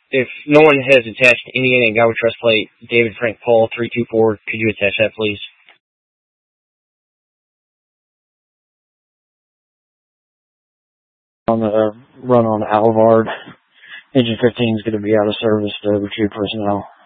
If no one has attached Indiana and Galway Trust Plate, David Frank Paul 324, could you attach that, please? On the run on Alvard. Engine 15 is going to be out of service to retrieve personnel.